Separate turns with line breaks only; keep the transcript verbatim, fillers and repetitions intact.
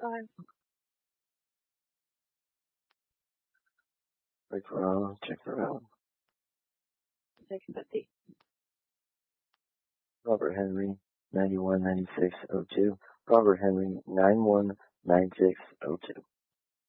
ahead.
Wait for Alan. Check for Alan.
six fifty.
Robert Henry, ninety-one ninety-six oh two. Robert Henry, nine one nine six oh two.